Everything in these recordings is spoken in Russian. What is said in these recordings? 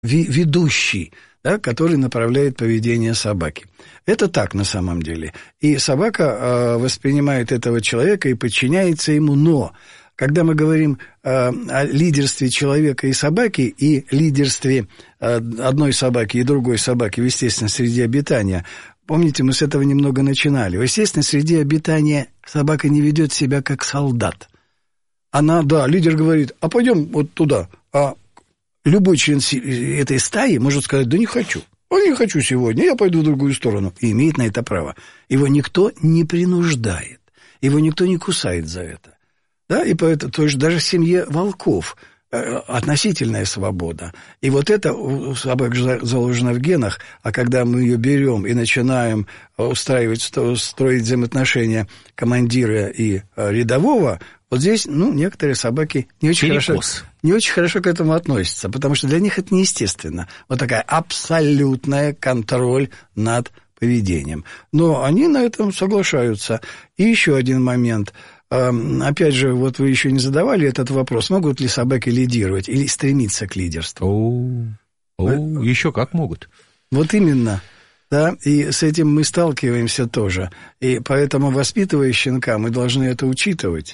ведущий, да, который направляет поведение собаки. Это так на самом деле. И собака воспринимает этого человека и подчиняется ему, но когда мы говорим о лидерстве человека и собаки, и лидерстве одной собаки и другой собаки в естественной среде обитания, помните, мы с этого немного начинали. В естественной среде обитания собака не ведет себя как солдат. Она, да, лидер говорит, а пойдем вот туда. А любой член этой стаи может сказать, да не хочу. Не хочу сегодня, я пойду в другую сторону. И имеет на это право. Его никто не принуждает. Его никто не кусает за это. Да, и поэтому, то есть даже в семье волков относительная свобода. И вот это у собак заложено в генах, а когда мы ее берем и начинаем строить взаимоотношения командира и рядового, вот здесь, некоторые собаки не очень хорошо к этому относятся, потому что для них это неестественно. Вот такая абсолютная контроль над поведением. Но они на этом соглашаются. И еще один момент. Опять же, вот вы еще не задавали этот вопрос, могут ли собаки лидировать или стремиться к лидерству? Еще как могут. Вот именно. Да, и с этим мы сталкиваемся тоже. И поэтому, воспитывая щенка, мы должны это учитывать.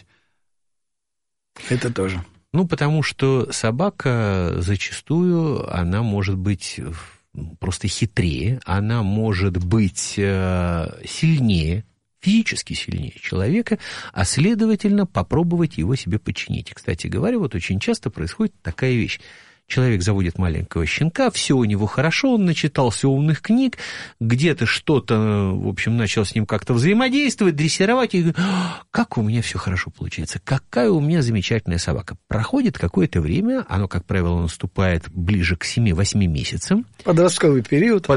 Это тоже. Потому что собака зачастую, она может быть просто хитрее, она может быть сильнее, физически сильнее человека, а, следовательно, попробовать его себе подчинить. И, кстати говоря, вот очень часто происходит такая вещь. Человек заводит маленького щенка, все у него хорошо, он начитался умных книг, где-то что-то, в общем, начал с ним как-то взаимодействовать, дрессировать, и говорит, как у меня все хорошо получается, какая у меня замечательная собака. Проходит какое-то время, оно, как правило, наступает ближе к 7-8 месяцам. Подростковый период,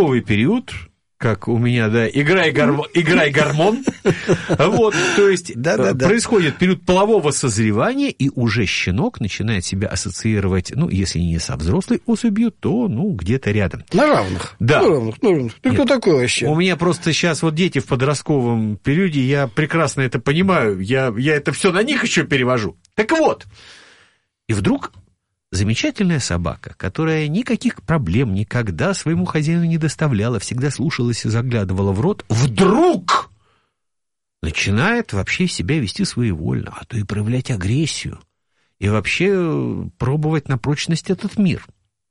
как у меня, да, играй гормон. Вот, то есть происходит период полового созревания, и уже щенок начинает себя ассоциировать, если не со взрослой особью, то, где-то рядом. На равных. Да. На равных. Ты кто такой вообще? У меня просто сейчас вот дети в подростковом периоде, я прекрасно это понимаю, я это все на них еще перевожу. Так вот, и вдруг замечательная собака, которая никаких проблем никогда своему хозяину не доставляла, всегда слушалась и заглядывала в рот, вдруг начинает вообще себя вести своевольно, а то и проявлять агрессию, и вообще пробовать на прочность этот мир.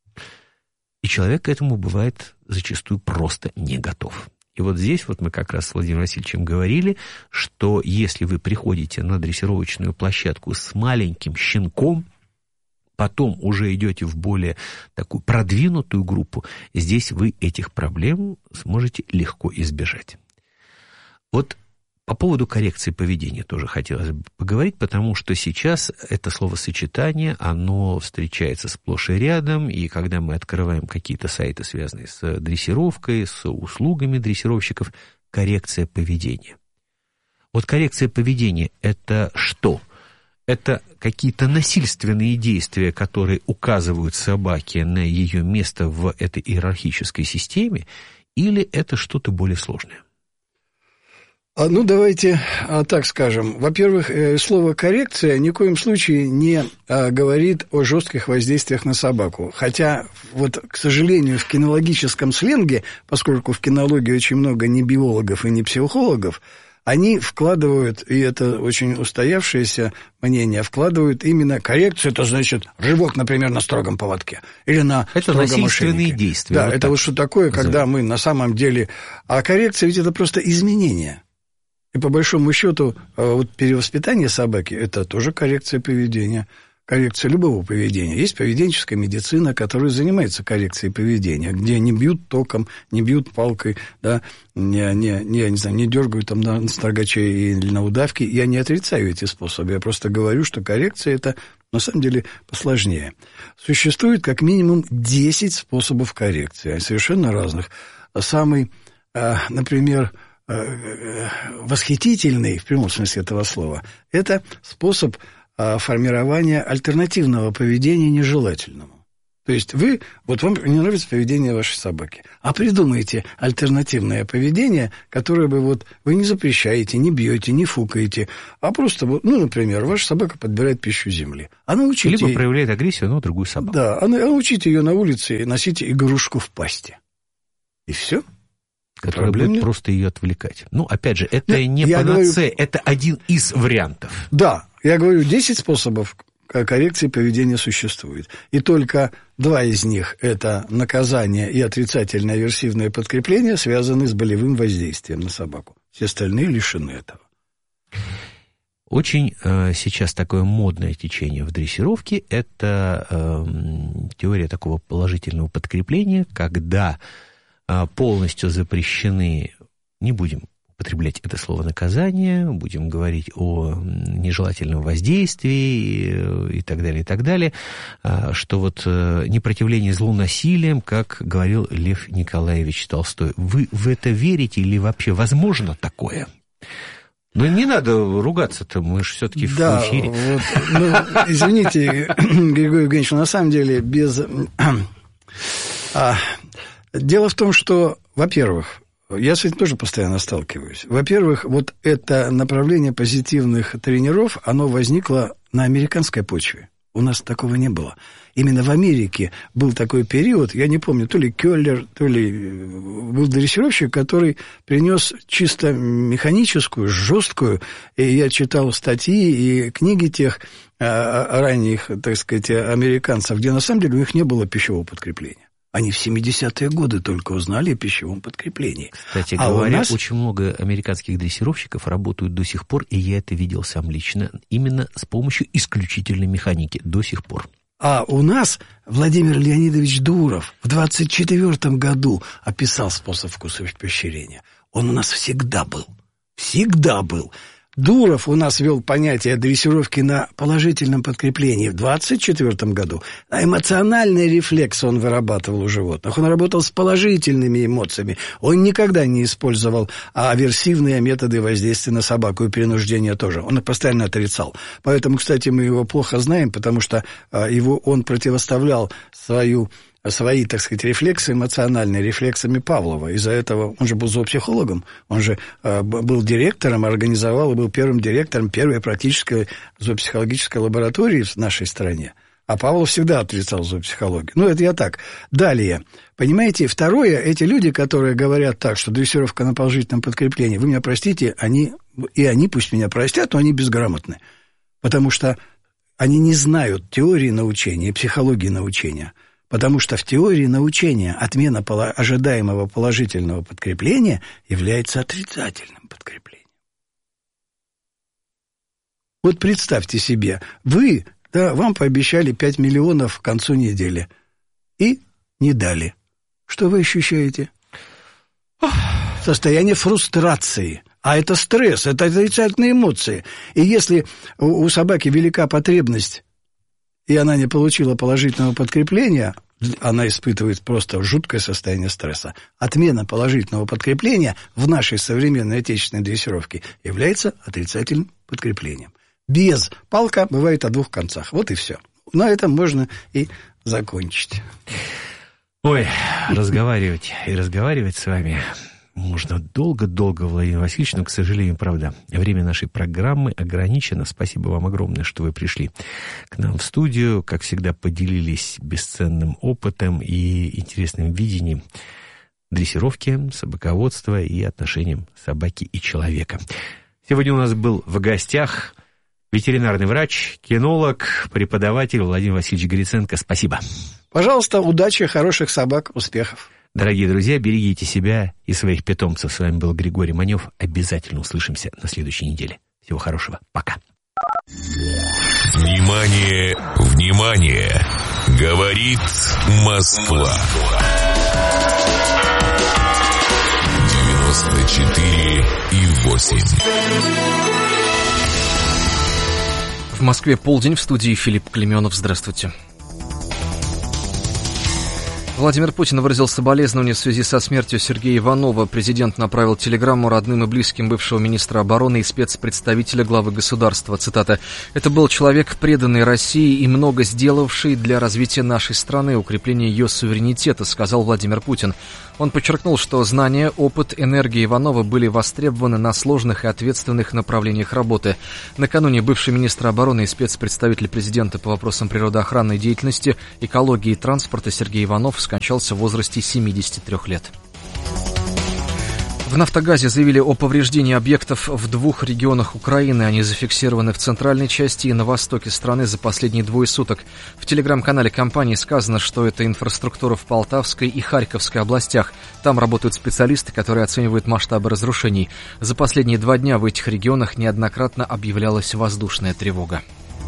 И человек к этому бывает зачастую просто не готов. И вот здесь вот мы как раз с Владимиром Васильевичем говорили, что если вы приходите на дрессировочную площадку с маленьким щенком, потом уже идете в более такую продвинутую группу, здесь вы этих проблем сможете легко избежать. Вот по поводу коррекции поведения тоже хотелось бы поговорить, потому что сейчас это словосочетание, оно встречается сплошь и рядом, и когда мы открываем какие-то сайты, связанные с дрессировкой, с услугами дрессировщиков, коррекция поведения. Вот коррекция поведения – это что? Это какие-то насильственные действия, которые указывают собаке на ее место в этой иерархической системе, или это что-то более сложное? Давайте так скажем. Во-первых, слово «коррекция» ни в коем случае не говорит о жестких воздействиях на собаку. Хотя, вот, к сожалению, в кинологическом сленге, поскольку в кинологии очень много не биологов и не психологов, они вкладывают, и это очень устоявшееся мнение, вкладывают именно коррекцию, это значит рывок, например, на строгом поводке или на строгом ошейнике. Это насильственные действия. Да, вот это вот что такое, когда мы на самом деле... А коррекция ведь это просто изменение. И по большому счету вот перевоспитание собаки – это тоже коррекция поведения. Коррекция любого поведения. Есть поведенческая медицина, которая занимается коррекцией поведения, где не бьют током, не бьют палкой, да, не дергают там на строгачей или на удавки. Я не отрицаю эти способы, я просто говорю, что коррекция – это на самом деле посложнее. Существует как минимум 10 способов коррекции, совершенно разных. Самый, например, восхитительный, в прямом смысле этого слова, это способ формирования альтернативного поведения нежелательному. То есть вам не нравится поведение вашей собаки. А придумайте альтернативное поведение, которое бы вы не запрещаете, не бьете, не фукаете, а просто, например, ваша собака подбирает пищу земли. Либо проявляет агрессию на другую собаку. Да, научите ее на улице носить игрушку в пасти. И все. Который будет просто ее отвлекать. Опять же, это не панацея, это один из вариантов. Да, я говорю, 10 способов коррекции поведения существует. И только 2 из них – это наказание и отрицательное аверсивное подкрепление, связаны с болевым воздействием на собаку. Все остальные лишены этого. Очень сейчас такое модное течение в дрессировке – это теория такого положительного подкрепления, когда полностью запрещены, не будем употреблять это слово наказание, будем говорить о нежелательном воздействии и так далее, что непротивление злу насилием, как говорил Лев Николаевич Толстой. Вы в это верите или вообще возможно такое? Не надо ругаться-то, мы же все-таки в эфире. Извините, Григорий Евгеньевич, на самом деле дело в том, что, во-первых, я с этим тоже постоянно сталкиваюсь. Во-первых, это направление позитивных тренеров, оно возникло на американской почве. У нас такого не было. Именно в Америке был такой период, я не помню, то ли Келлер, то ли был дрессировщик, который принес чисто механическую, жесткую, и я читал статьи и книги тех ранних, так сказать, американцев, где на самом деле у них не было пищевого подкрепления. Они в 70-е годы только узнали о пищевом подкреплении. Кстати говоря, очень много американских дрессировщиков работают до сих пор, и я это видел сам лично, именно с помощью исключительной механики до сих пор. А у нас Владимир Леонидович Дуров в 24-м году описал способ вкусового поощрения. Он у нас всегда был. Всегда был. Дуров у нас ввел понятие дрессировки на положительном подкреплении в 24 году. А эмоциональный рефлекс он вырабатывал у животных. Он работал с положительными эмоциями. Он никогда не использовал аверсивные методы воздействия на собаку и принуждения тоже. Он их постоянно отрицал. Поэтому, кстати, мы его плохо знаем, потому что он противоставлял свои, так сказать, рефлексы эмоциональные рефлексами Павлова. Из-за этого он же был зоопсихологом, он же был директором, организовал и был первым директором первой практической зоопсихологической лаборатории в нашей стране. А Павлов всегда отрицал зоопсихологию. Это я так. Далее. Понимаете, второе, эти люди, которые говорят так, что дрессировка на положительном подкреплении, вы меня простите, они пусть меня простят, но они безграмотны. Потому что они не знают теории научения и психологии научения. Потому что в теории научения отмена ожидаемого положительного подкрепления является отрицательным подкреплением. Представьте себе, вам пообещали 5 миллионов к концу недели и не дали. Что вы ощущаете? Состояние фрустрации. А это стресс, это отрицательные эмоции. И если у собаки велика потребность, и она не получила положительного подкрепления, она испытывает просто жуткое состояние стресса. Отмена положительного подкрепления в нашей современной отечественной дрессировке является отрицательным подкреплением. Палка бывает о 2 концах. И все. На этом можно и закончить. Разговаривать с вами можно долго-долго, Владимир Васильевич, но, к сожалению, правда, время нашей программы ограничено. Спасибо вам огромное, что вы пришли к нам в студию. Как всегда, поделились бесценным опытом и интересным видением дрессировки, собаководства и отношениям собаки и человека. Сегодня у нас был в гостях ветеринарный врач, кинолог, преподаватель Владимир Васильевич Гриценко. Спасибо. Пожалуйста, удачи, хороших собак, успехов. Дорогие друзья, берегите себя и своих питомцев. С вами был Григорий Манев. Обязательно услышимся на следующей неделе. Всего хорошего. Пока. Внимание, внимание! Говорит Москва. 94,8. В Москве полдень, в студии Филипп Клеменов. Здравствуйте. Владимир Путин выразил соболезнования в связи со смертью Сергея Иванова. Президент направил телеграмму родным и близким бывшего министра обороны и спецпредставителя главы государства. Цитата. «Это был человек, преданный России и много сделавший для развития нашей страны, укрепления ее суверенитета», сказал Владимир Путин. Он подчеркнул, что знания, опыт, энергия Иванова были востребованы на сложных и ответственных направлениях работы. Накануне бывший министр обороны и спецпредставитель президента по вопросам природоохранной деятельности, экологии и транспорта Сергей Иванов скончался в возрасте 73 лет. В «Нафтогазе» заявили о повреждении объектов в 2 регионах Украины. Они зафиксированы в центральной части и на востоке страны за последние 2 суток. В телеграм-канале компании сказано, что это инфраструктура в Полтавской и Харьковской областях. Там работают специалисты, которые оценивают масштабы разрушений. За последние 2 дня в этих регионах неоднократно объявлялась воздушная тревога.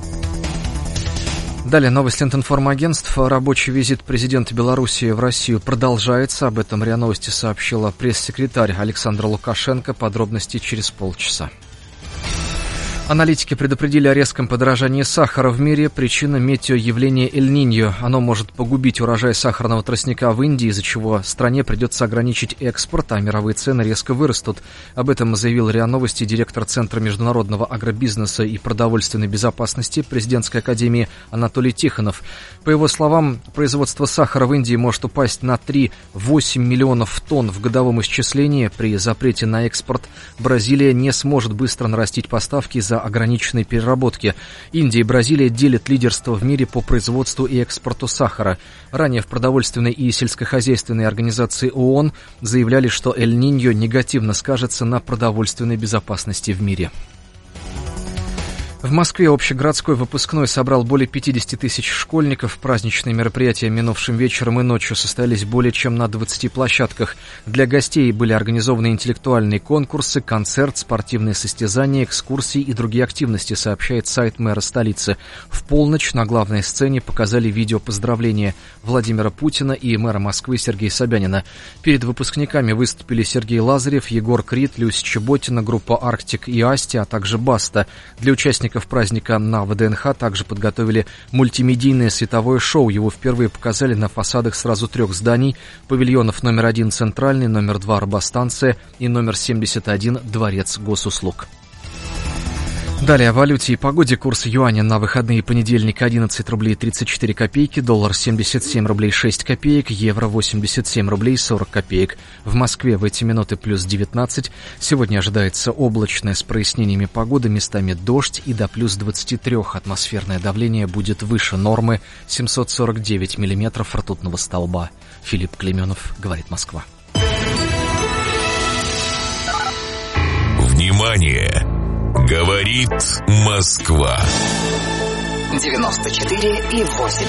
Далее новость Лентинформагентств. Рабочий визит президента Белоруссии в Россию продолжается. Об этом РИА Новости сообщила пресс-секретарь Александр Лукашенко. Подробности через полчаса. Аналитики предупредили о резком подорожании сахара в мире. Причина – метеоявление Эль-Ниньо. Оно может погубить урожай сахарного тростника в Индии, из-за чего стране придется ограничить экспорт, а мировые цены резко вырастут. Об этом заявил РИА Новости директор Центра международного агробизнеса и продовольственной безопасности Президентской академии Анатолий Тихонов. По его словам, производство сахара в Индии может упасть на 3,8 миллионов тонн в годовом исчислении. При запрете на экспорт Бразилия не сможет быстро нарастить поставки из-за ограниченной переработки. Индия и Бразилия делят лидерство в мире по производству и экспорту сахара. Ранее в продовольственной и сельскохозяйственной организации ООН заявляли, что Эль-Ниньо негативно скажется на продовольственной безопасности в мире. В Москве общегородской выпускной собрал более 50 тысяч школьников. Праздничные мероприятия минувшим вечером и ночью состоялись более чем на 20 площадках. Для гостей были организованы интеллектуальные конкурсы, концерт, спортивные состязания, экскурсии и другие активности, сообщает сайт мэра столицы. В полночь на главной сцене показали видео поздравления Владимира Путина и мэра Москвы Сергея Собянина. Перед выпускниками выступили Сергей Лазарев, Егор Крид, Люся Чеботина, группа «Арктик» и «Асти», а также «Баста». Для участников праздника на ВДНХ также подготовили мультимедийное световое шоу. Его впервые показали на фасадах сразу 3 зданий: павильонов номер 1 «Центральный», номер 2 «Робостанция» и номер 71 «Дворец госуслуг». Далее о валюте и погоде. Курс юаня на выходные: понедельник 11 рублей 34 копейки, доллар 77 рублей 6 копеек, евро 87 рублей 40 копеек. В Москве в эти минуты плюс 19. Сегодня ожидается облачная с прояснениями погода, местами дождь и до плюс 23. Атмосферное давление будет выше нормы 749 миллиметров ртутного столба. Филипп Клеменов, говорит Москва. Внимание! Говорит Москва. 94,8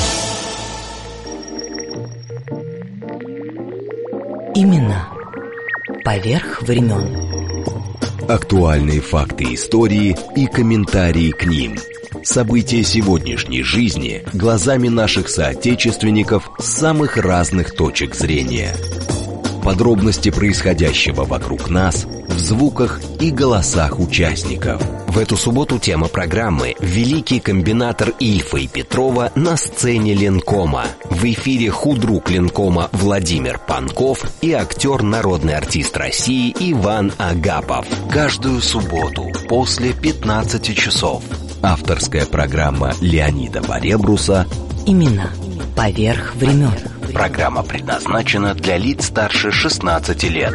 Имена поверх времен. Актуальные факты истории и комментарии к ним. События сегодняшней жизни глазами наших соотечественников с самых разных точек зрения. Подробности происходящего вокруг нас в звуках и голосах участников. В эту субботу тема программы «Великий комбинатор Ильфа и Петрова на сцене Ленкома». В эфире худрук Ленкома Владимир Панков и актер, народный артист России Иван Агапов. Каждую субботу после 15 часов. Авторская программа Леонида Баребруса «Имена поверх времен». Программа предназначена для лиц старше 16 лет.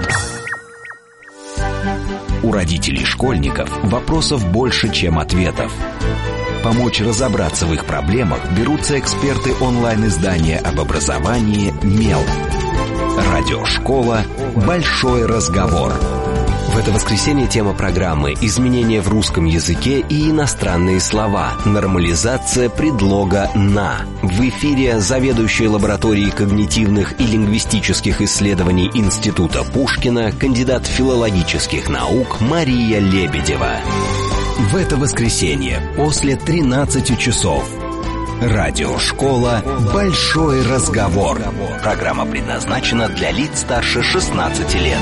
У родителей школьников вопросов больше, чем ответов. Помочь разобраться в их проблемах берутся эксперты онлайн-издания об образовании «Мел». Радиошкола «Большой разговор». В это воскресенье тема программы «Изменения в русском языке и иностранные слова. Нормализация предлога «на». В эфире заведующая лабораторией когнитивных и лингвистических исследований Института Пушкина, кандидат филологических наук Мария Лебедева. В это воскресенье после 13 часов. Радиошкола «Большой разговор». Программа предназначена для лиц старше 16 лет.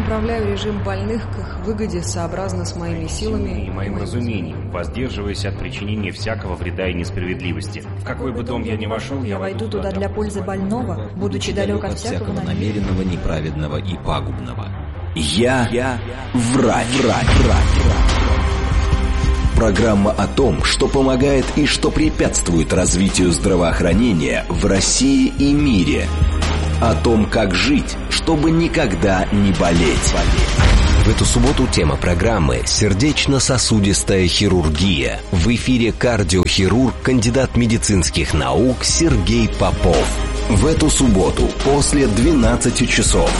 направляю режим больных к их выгоде сообразно с моими силами и моим разумением, воздерживаясь от причинения всякого вреда и несправедливости. В какой бы дом я ни вошел, я войду туда для пользы больного, будучи далек от всякого намеренного, неправедного и пагубного. Я врач. Программа о том, что помогает и что препятствует развитию здравоохранения в России и мире. О том, как жить, чтобы никогда не болеть. В эту субботу тема программы «Сердечно-сосудистая хирургия». В эфире кардиохирург, кандидат медицинских наук Сергей Попов. В эту субботу после 12 часов.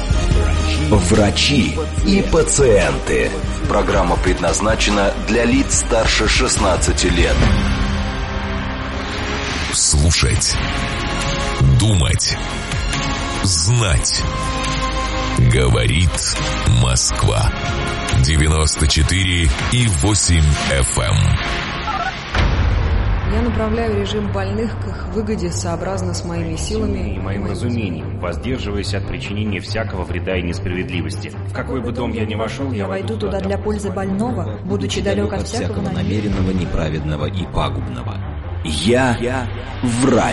Врачи и пациенты. Программа предназначена для лиц старше 16 лет. Слушать, думать, знать. Говорит Москва. 94,8 FM. Я направляю режим больных к их выгоде сообразно с моими силами и моим разумением, воздерживаясь от причинения всякого вреда и несправедливости. В какой бы дом я ни вошел, я войду туда для пользы больного, будучи далек от всякого намеренного, неправедного и пагубного. Я врач.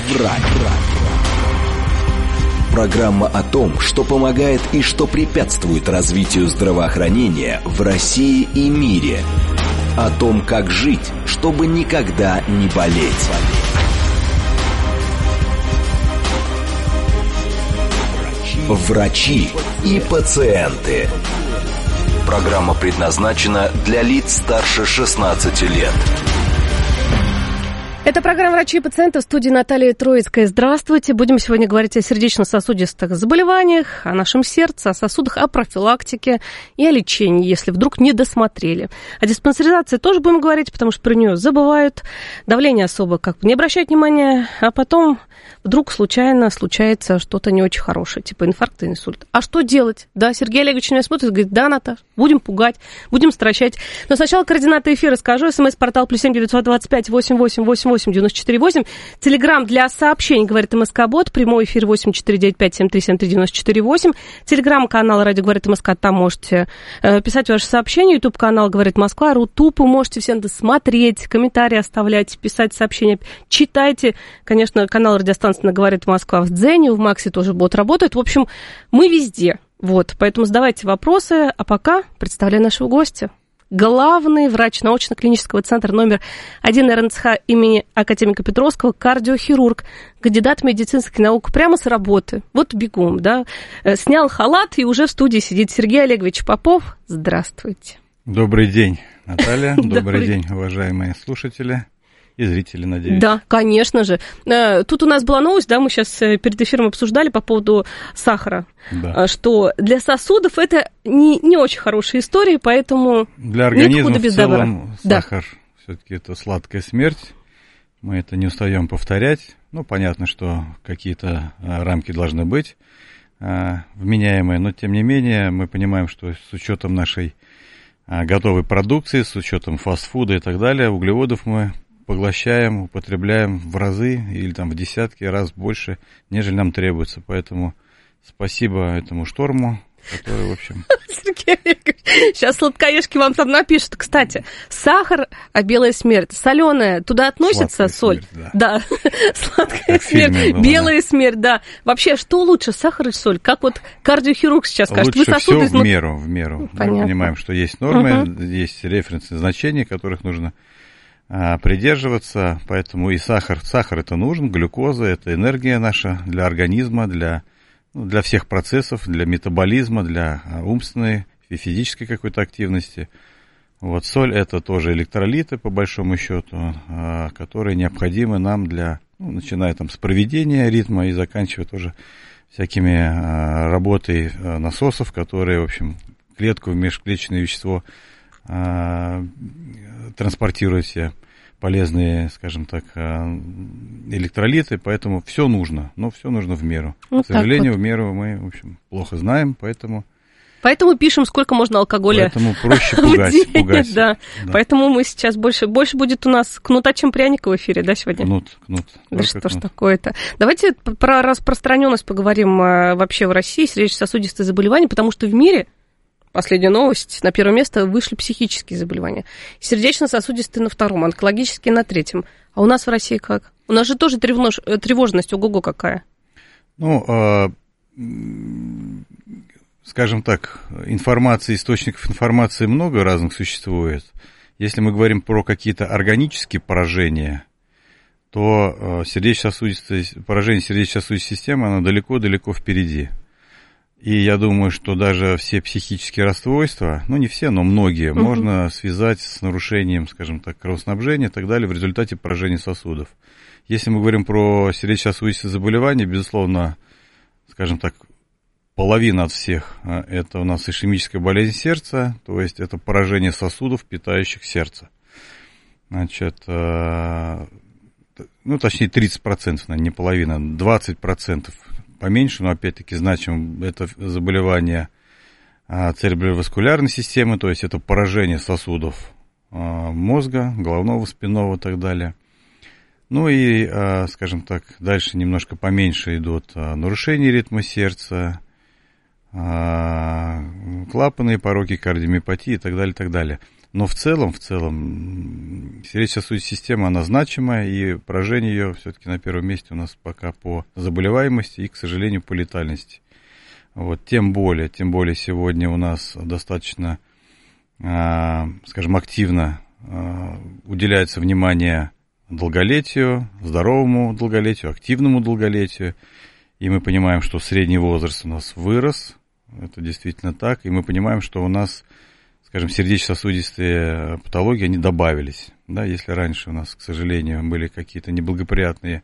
Программа о том, что помогает и что препятствует развитию здравоохранения в России и мире. О том, как жить, чтобы никогда не болеть. Врачи и пациенты. Программа предназначена для лиц старше 16 лет. Это программа «Врачи и пациенты», в студии Наталья Троицкая. Здравствуйте. Будем сегодня говорить о сердечно-сосудистых заболеваниях, о нашем сердце, о сосудах, о профилактике и о лечении, если вдруг не досмотрели. О диспансеризации тоже будем говорить, потому что про нее забывают. Давление особо как бы не обращать внимания, а потом вдруг случайно случается что-то не очень хорошее, типа инфаркт и инсульт. А что делать? Да, Сергей Олегович меня смотрит и говорит: да, Наташ, будем пугать, будем стращать. Но сначала координаты эфира скажу. СМС-портал +7 925 8888 94 8. Телеграм для сообщений, говорит МСК-бот. Прямой эфир 8495-7373-94-8. Телеграм-канал «Радио говорит МСК». Там можете писать ваши сообщения. Ютуб-канал «Говорит Москва». Рутуб вы можете все надо смотреть, комментарии оставлять, писать сообщения. Читайте. Конечно, канал радиостанции «Говорит Москва» в Дзене. В Максе тоже бот работает. В общем, мы везде. Вот, поэтому задавайте вопросы. А пока представляю нашего гостя. Главный врач научно-клинического центра номер 1 РНЦХ имени академика Петровского, кардиохирург, кандидат медицинских наук прямо с работы. Вот бегом, да. Снял халат и уже в студии сидит Сергей Олегович Попов. Здравствуйте. Добрый день, Наталья. Добрый день, уважаемые слушатели и зрители, надеюсь. Да, конечно же. Тут у нас была новость, да, мы сейчас перед эфиром обсуждали по поводу сахара, да, что для сосудов это не очень хорошая история, поэтому для организма в целом сахар все-таки это сладкая смерть. Мы это не устаем повторять. Ну, понятно, что какие-то рамки должны быть вменяемые, но тем не менее мы понимаем, что с учетом нашей готовой продукции, с учетом фастфуда и так далее, углеводов мы поглощаем, употребляем в разы или там в десятки раз больше, нежели нам требуется. Поэтому спасибо этому шторму, который, в общем... Сергей Олегович, сейчас сладкоежки вам там напишут. Кстати, сахар, а белая смерть, соленая, туда относится соль? Смерть, да. Сладкая смерть, белая смерть, да. Вообще, что лучше, сахар или соль? Как вот кардиохирург сейчас скажет? Лучше все в меру. Мы понимаем, что есть нормы, есть референсные значения, которых нужно придерживаться, поэтому и сахар это нужен, глюкоза, это энергия наша для организма, для всех процессов, для метаболизма, для умственной и физической какой-то активности. Вот соль это тоже электролиты, по большому счету, которые необходимы нам для, начиная там с проведения ритма и заканчивая тоже всякими работой насосов, которые, в общем, клетку в межклеточное вещество транспортируют все полезные, скажем так, электролиты, поэтому все нужно, но все нужно в меру. Вот к сожалению, в меру мы, в общем, плохо знаем, поэтому пишем, сколько можно алкоголя. Поэтому проще пугать. Да. Поэтому мы сейчас больше будет у нас кнута, чем пряника в эфире, да, сегодня? Кнут. Да что ж такое-то. Давайте про распространенность поговорим вообще в России, сердечно-сосудистые заболевания, потому что в мире Последняя новость. На первое место вышли психические заболевания. Сердечно-сосудистые на втором, онкологические на третьем. А у нас в России как? У нас же тоже тревожность, ого-го какая. Ну, скажем так, источников информации много разных существует. Если мы говорим про какие-то органические поражения, то поражение сердечно-сосудистой системы, оно далеко-далеко впереди. И я думаю, что даже все психические расстройства, ну не все, но многие, можно связать с нарушением, скажем так, кровоснабжения и так далее в результате поражения сосудов. Если мы говорим про сердечно-сосудистые заболевания, безусловно, скажем так, половина от всех это у нас ишемическая болезнь сердца, то есть это поражение сосудов, питающих сердце. Значит, ну точнее 30%, наверное, не половина, 20%. Поменьше, но опять-таки значимо это заболевание цереброваскулярной системы, то есть это поражение сосудов мозга, головного, спинного и так далее. Ну и, скажем так, дальше немножко поменьше идут нарушения ритма сердца, клапанные пороки, кардиомиопатии и так далее, и так далее. Но в целом, сердечно-сосудистая система, она значимая, и поражение ее все-таки на первом месте у нас пока по заболеваемости и, к сожалению, по летальности. Вот, тем более сегодня у нас достаточно, скажем, активно уделяется внимание долголетию, здоровому долголетию, активному долголетию. И мы понимаем, что средний возраст у нас вырос, это действительно так, и мы понимаем, что у нас, скажем, сердечно-сосудистые патологии, они добавились. Да, если раньше у нас, к сожалению, были какие-то неблагоприятные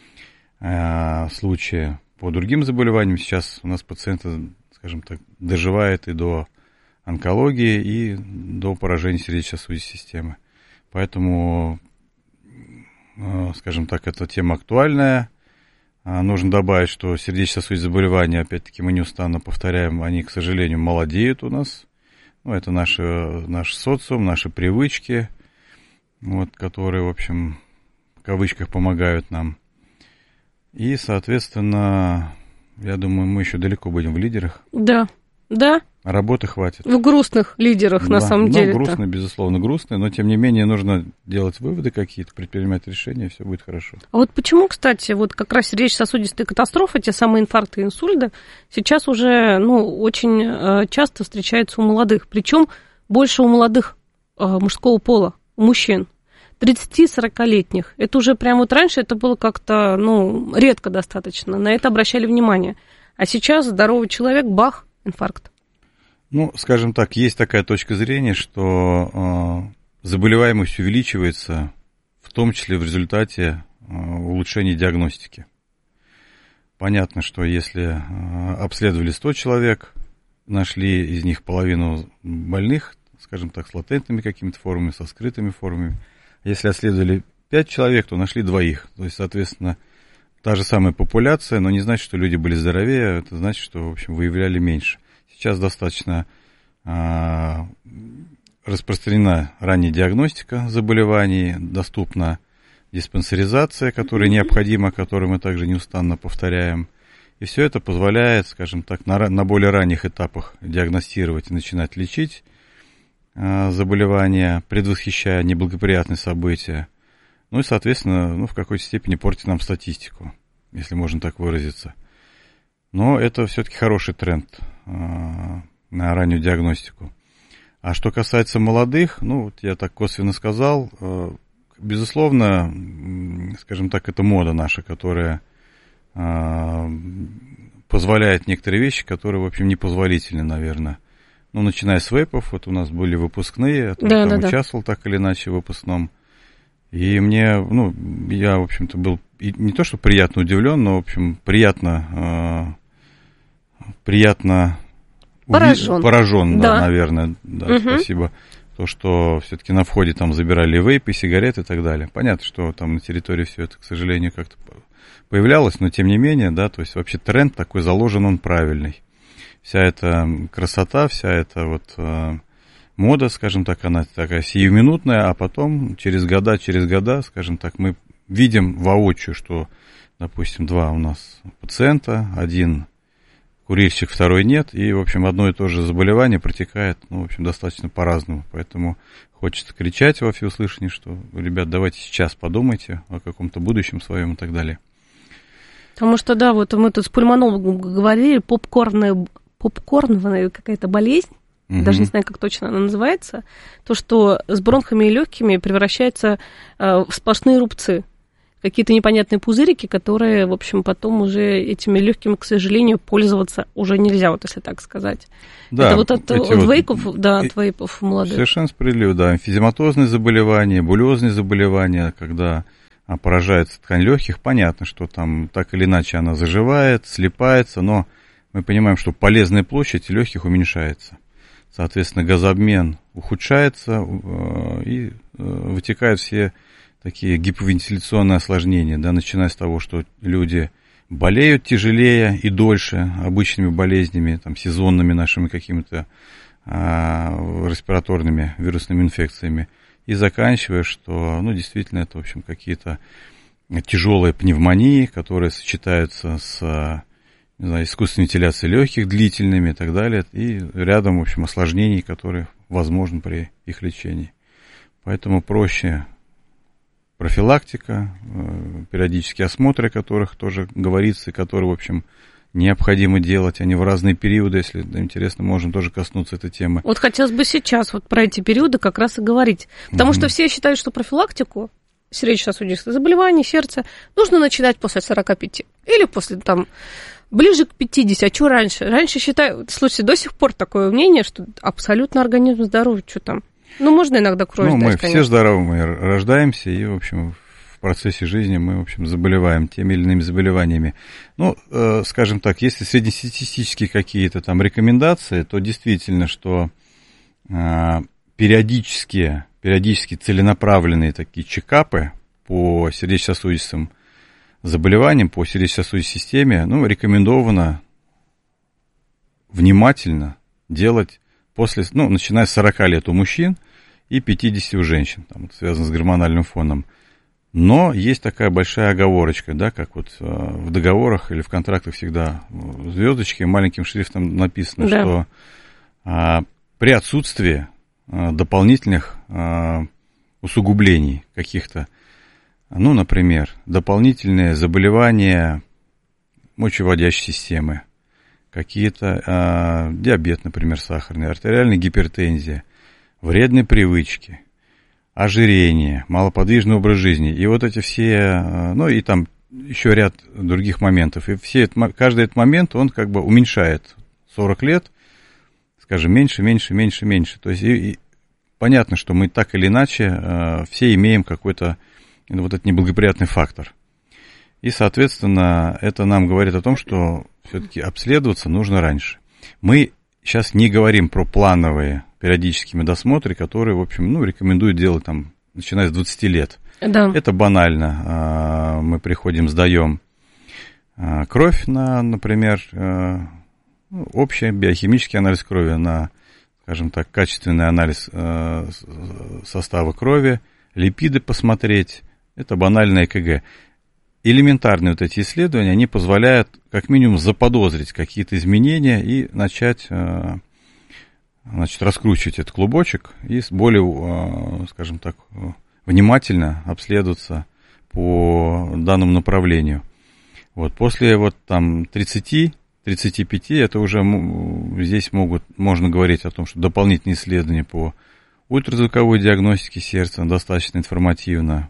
случаи по другим заболеваниям, сейчас у нас пациенты, скажем так, доживают и до онкологии, и до поражения сердечно-сосудистой системы. Поэтому, скажем так, эта тема актуальная. Нужно добавить, что сердечно-сосудистые заболевания, опять-таки, мы неустанно повторяем, они, к сожалению, молодеют у нас. Ну, это наш социум, наши привычки, вот, которые, в общем, в кавычках помогают нам. И, соответственно, я думаю, мы еще далеко будем в лидерах. Да. Работы хватит. В грустных лидерах, на самом деле. Грустно, безусловно, грустно, но, тем не менее, нужно делать выводы какие-то, предпринимать решения, и все будет хорошо. А вот почему, кстати, вот как раз сердечно-сосудистые катастрофы, те самые инфаркты и инсульты, сейчас уже, очень часто встречаются у молодых, причем больше у молодых мужского пола, у мужчин. 30-40-летних. Это уже прям вот раньше это было как-то, редко достаточно, на это обращали внимание. А сейчас здоровый человек, бах, инфаркт. Скажем так, есть такая точка зрения, что заболеваемость увеличивается, в том числе в результате улучшения диагностики. Понятно, что если обследовали 100 человек, нашли из них половину больных, скажем так, с латентными какими-то формами, со скрытыми формами. Если обследовали 5 человек, то нашли 2. То есть, соответственно, та же самая популяция, но не значит, что люди были здоровее, это значит, что, в общем, выявляли меньше. Сейчас достаточно распространена ранняя диагностика заболеваний, доступна диспансеризация, которая необходима, которую мы также неустанно повторяем. И все это позволяет, скажем так, на более ранних этапах диагностировать и начинать лечить заболевания, предвосхищая неблагоприятные события. И, соответственно, в какой-то степени портит нам статистику, если можно так выразиться. Но это все-таки хороший тренд на раннюю диагностику. А что касается молодых, я так косвенно сказал, безусловно, скажем так, это мода наша, которая позволяет некоторые вещи, которые, в общем, непозволительны, наверное. Начиная с вейпов, вот у нас были выпускные, я там участвовал так или иначе в выпускном. И мне, я, в общем-то, был не то, что приятно удивлен, но, в общем, приятно поражен, наверное, спасибо. То, что все-таки на входе там забирали вейпы, сигареты и так далее. Понятно, что там на территории все это, к сожалению, как-то появлялось, но тем не менее, то есть вообще тренд такой заложен, он правильный. Вся эта красота, вся эта мода, скажем так, она такая сиюминутная, а потом через года, скажем так, мы видим воочию, что, допустим, 2 у нас пациента, 1 курильщик, второй нет, и, в общем, одно и то же заболевание протекает, ну, в общем, достаточно по-разному, поэтому хочется кричать во всеуслышание, что, ребят, давайте сейчас подумайте о каком-то будущем своем и так далее. Потому что, да, вот мы тут с пульмонологом говорили, попкорновая какая-то болезнь, даже не знаю, как точно она называется, то, что с бронхами и легкими превращается в сплошные рубцы. Какие-то непонятные пузырики, которые, в общем, потом уже этими легкими, к сожалению, пользоваться уже нельзя, вот если так сказать. Да, это вот от вейпов, да, от вейпов молодых. Совершенно справедливо, да. Эмфизематозные заболевания, булезные заболевания, когда поражается ткань легких, понятно, что там так или иначе она заживает, слипается, но мы понимаем, что полезная площадь легких уменьшается. Соответственно, газообмен ухудшается, и вытекают все такие гиповентиляционные осложнения, да, начиная с того, что люди болеют тяжелее и дольше обычными болезнями, там, сезонными нашими какими-то респираторными вирусными инфекциями, и заканчивая, что, ну, действительно, это, в общем, какие-то тяжелые пневмонии, которые сочетаются с, не знаю, искусственной вентиляцией легких длительными и так далее, и рядом, в общем, осложнений, которые возможны при их лечении. Поэтому проще профилактика, периодические осмотры, о которых тоже говорится, и которые, в общем, необходимо делать, они в разные периоды, если интересно, можем тоже коснуться этой темы. Вот хотелось бы сейчас вот про эти периоды как раз и говорить, потому что все считают, что профилактику сердечно-сосудистых заболеваний, сердца нужно начинать после 45 или после, там, ближе к 50, а что раньше? Раньше считаю, слушайте, до сих пор такое мнение, что абсолютно организм здоровый, что там. Ну, можно иногда кровь сдать, мы конечно. Все здоровы, мы рождаемся, и, в общем, в процессе жизни мы, в общем, заболеваем теми или иными заболеваниями. Ну, скажем так, если среднестатистические какие-то там рекомендации, то действительно, что периодически целенаправленные такие чекапы по сердечно-сосудистым заболеваниям, по сердечно-сосудистой системе, ну, рекомендовано внимательно делать после, ну, начиная с 40 лет у мужчин и 50 у женщин, там, это связано с гормональным фоном. Но есть такая большая оговорочка, да, как вот в договорах или в контрактах всегда звездочки маленьким шрифтом написано, да, что при отсутствии дополнительных усугублений каких-то, ну, например, дополнительные заболевания мочевыводящей системы, какие-то диабет, например, сахарный, артериальная гипертензия, вредные привычки, ожирение, малоподвижный образ жизни. И вот эти все, ну и там еще ряд других моментов. И каждый этот момент, он как бы уменьшает 40 лет, скажем, меньше. То есть и понятно, что мы так или иначе все имеем какой-то вот этот неблагоприятный фактор. И, соответственно, это нам говорит о том, что все-таки обследоваться нужно раньше. Мы сейчас не говорим про плановые периодические медосмотры, которые, в общем, ну, рекомендуют делать там, начиная с 20 лет. Да. Это банально. Мы приходим, сдаем кровь на, например, общий биохимический анализ крови, на, скажем так, качественный анализ состава крови, липиды посмотреть. Это банальное ЭКГ. Элементарные вот эти исследования, они позволяют как минимум заподозрить какие-то изменения и начать, значит, раскручивать этот клубочек и более, скажем так, внимательно обследоваться по данному направлению. Вот, после вот там 30-35, это уже здесь можно говорить о том, что дополнительные исследования по ультразвуковой диагностике сердца достаточно информативно.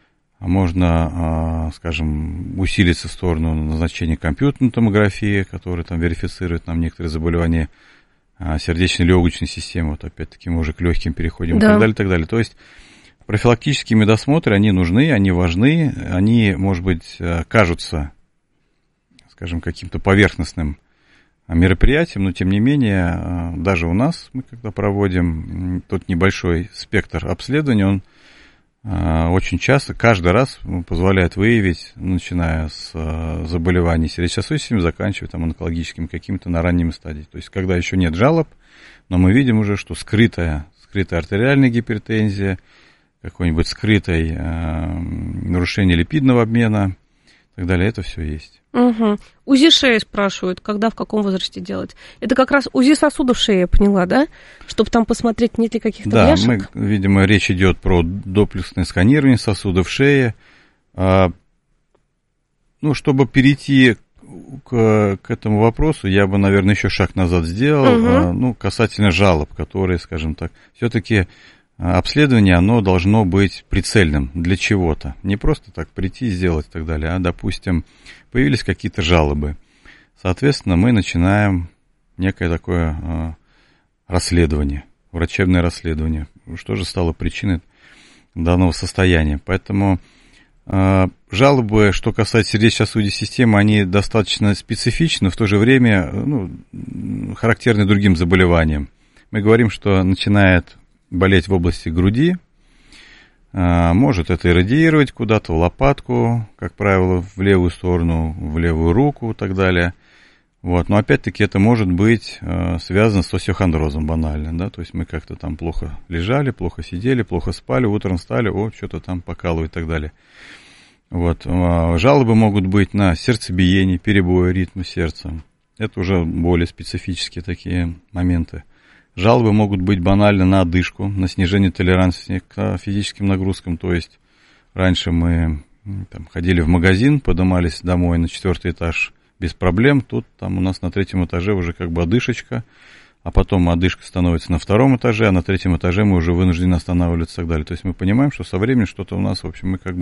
Можно, скажем, усилиться в сторону назначения компьютерной томографии, которая там верифицирует нам некоторые заболевания сердечно-легочной системы. Вот опять-таки мы уже к легким переходим, да, и так далее, и так далее. То есть профилактические медосмотры, они нужны, они важны, они, может быть, кажутся, скажем, каким-то поверхностным мероприятием, но тем не менее, даже у нас, мы когда проводим тот небольшой спектр обследований, он очень часто, каждый раз позволяет выявить, начиная с заболеваний сердечно-сосудистыми, заканчивая там онкологическими какими-то на ранними стадии. То есть, когда еще нет жалоб, но мы видим уже, что скрытая артериальная гипертензия, какое-нибудь скрытое нарушение липидного обмена, так далее, это все есть. Угу. УЗИ шеи спрашивают, когда, в каком возрасте делать. Это как раз УЗИ сосудов шеи, я поняла, да? Чтобы там посмотреть, нет ли каких-то бляшек? Да, видимо, речь идет про доплексное сканирование сосудов шеи. Чтобы перейти к этому вопросу, я бы, наверное, еще шаг назад сделал, касательно жалоб, которые, скажем так, все-таки обследование, оно должно быть прицельным для чего-то. Не просто так прийти и сделать и так далее, а, допустим, появились какие-то жалобы. Соответственно, мы начинаем некое такое расследование, врачебное расследование. Что же стало причиной данного состояния? Поэтому жалобы, что касается сердечно-сосудистой системы, они достаточно специфичны, но в то же время характерны другим заболеваниям. Мы говорим, что начинает болеть в области груди, может это иррадиировать куда-то в лопатку, как правило, в левую сторону, в левую руку и так далее. Но опять-таки это может быть связано с остеохондрозом банально, да, то есть мы как-то там плохо лежали, плохо сидели, плохо спали, утром встали, что-то там покалывает и так далее. Жалобы могут быть на сердцебиение, перебои ритма сердца. Это уже более специфические такие моменты. Жалобы могут быть банально на одышку, на снижение толерантности к физическим нагрузкам. То есть раньше мы ходили в магазин, поднимались домой на 4-й этаж без проблем. Тут там у нас на 3-м этаже уже как бы одышечка, а потом одышка становится на 2-м этаже, а на 3-м этаже мы уже вынуждены останавливаться и так далее. То есть мы понимаем, что со временем что-то у нас, в общем, мы как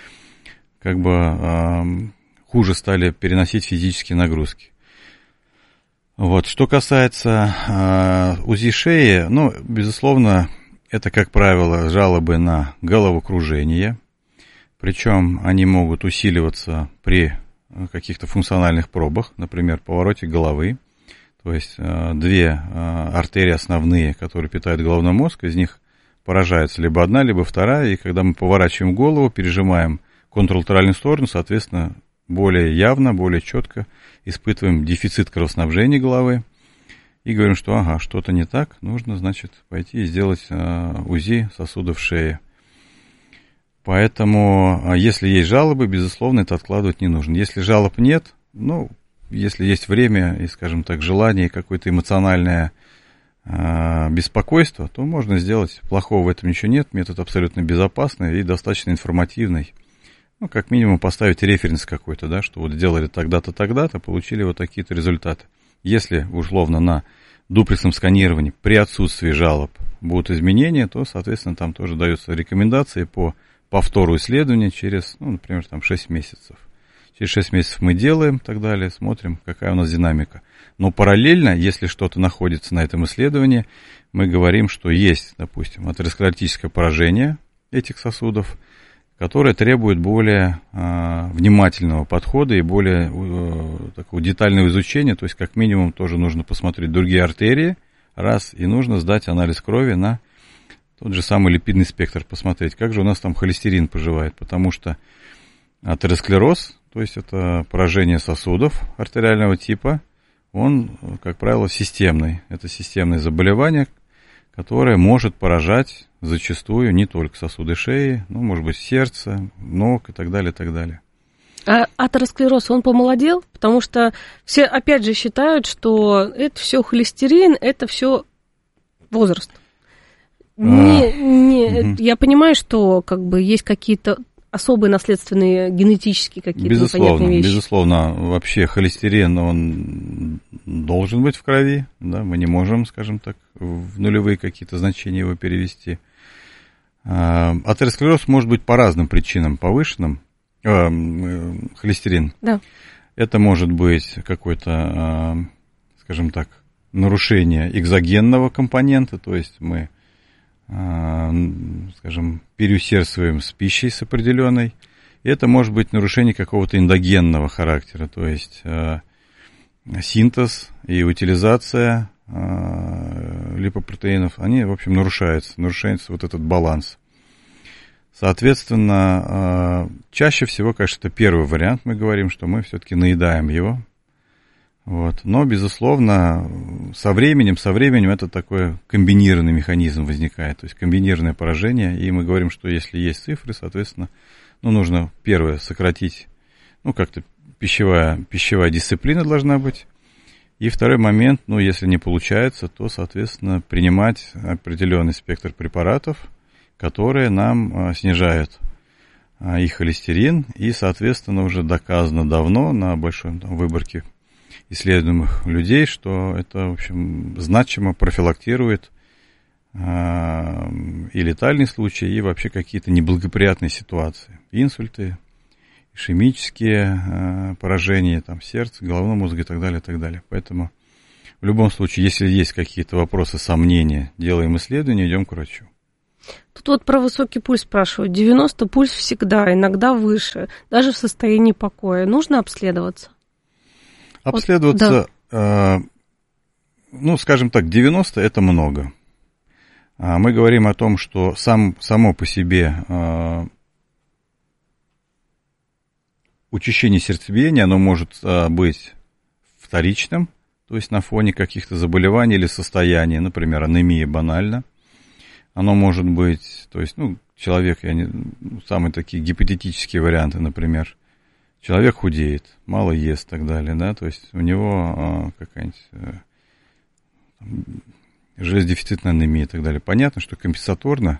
бы хуже стали переносить физические нагрузки. Что касается УЗИ шеи, безусловно, это, как правило, жалобы на головокружение, причем они могут усиливаться при каких-то функциональных пробах, например, повороте головы, то есть 2 артерии основные, которые питают головной мозг, из них поражается либо одна, либо вторая, и когда мы поворачиваем голову, пережимаем контралатеральную сторону, соответственно, более явно, более четко испытываем дефицит кровоснабжения головы и говорим, что что-то не так, нужно, значит, пойти и сделать УЗИ сосудов шеи. Поэтому, если есть жалобы, безусловно, это откладывать не нужно. Если жалоб нет, если есть время и, скажем так, желание, какое-то эмоциональное беспокойство, то можно сделать. Плохого в этом ничего нет, метод абсолютно безопасный и достаточно информативный. Как минимум поставить референс какой-то, да, что сделали тогда-то, тогда-то, получили такие-то результаты. Если, условно, на дуплексном сканировании при отсутствии жалоб будут изменения, то, соответственно, там тоже даются рекомендации по повтору исследования через, например, 6 месяцев. Через 6 месяцев мы делаем и так далее, смотрим, какая у нас динамика. Но параллельно, если что-то находится на этом исследовании, мы говорим, что есть, допустим, атеросклеротическое поражение этих сосудов, которое требует более внимательного подхода и более такого детального изучения. То есть, как минимум, тоже нужно посмотреть другие артерии, и нужно сдать анализ крови на тот же самый липидный спектр, посмотреть, как же у нас там холестерин поживает. Потому что атеросклероз, то есть это поражение сосудов артериального типа, он, как правило, системный. Это системное заболевание, которое может поражать зачастую не только сосуды шеи, может быть, сердце, ног и так далее, и так далее. А атеросклероз, он помолодел? Потому что все, опять же, считают, что это все холестерин, это все возраст. Я понимаю, что есть какие-то особые наследственные генетические какие-то непонятные вещи. Безусловно, вообще холестерин, он должен быть в крови, да, мы не можем, скажем так, в нулевые какие-то значения его перевести. Атеросклероз может быть по разным причинам повышенным, холестерин. Да. Это может быть какое-то, скажем так, нарушение экзогенного компонента, то есть мы, скажем, переусердствуем с пищей с определенной. Это может быть нарушение какого-то эндогенного характера, то есть синтез и утилизация липопротеинов, они, в общем, нарушаются этот баланс. Соответственно, чаще всего, конечно, это первый вариант, мы говорим, что мы все-таки наедаем его. Но, безусловно, со временем это такой комбинированный механизм возникает, то есть комбинированное поражение, и мы говорим, что если есть цифры, соответственно, нужно, первое, сократить как-то пищевая дисциплина должна быть. И второй момент, если не получается, то, соответственно, принимать определенный спектр препаратов, которые нам снижают и холестерин, и, соответственно, уже доказано давно на большой выборке исследуемых людей, что это, в общем, значимо профилактирует и летальные случаи, и вообще какие-то неблагоприятные ситуации. Инсульты, ишемические поражения сердца, головного мозга и так далее, и так далее. Поэтому в любом случае, если есть какие-то вопросы, сомнения, делаем исследования, идем к врачу. Тут вот про высокий пульс спрашивают. 90 пульс всегда, иногда выше, даже в состоянии покоя. Нужно обследоваться? Обследоваться, скажем так, 90 это много. Мы говорим о том, что само по себе учащение сердцебиения, оно может быть вторичным, то есть на фоне каких-то заболеваний или состояний, например, анемия банально. Оно может быть, то есть, человек, самые такие гипотетические варианты, например, человек худеет, мало ест и так далее, да, то есть у него какая-нибудь железодефицитная анемия и так далее. Понятно, что компенсаторно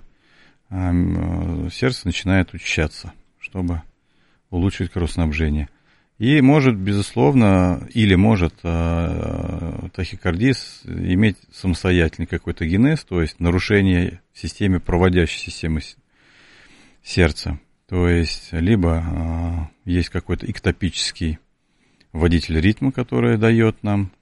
сердце начинает учащаться, чтобы улучшить кровоснабжение. И может, безусловно, или может тахикардия иметь самостоятельный какой-то генез, то есть нарушение в системе, проводящей системы сердца. То есть, либо есть какой-то эктопический водитель ритма, который дает нам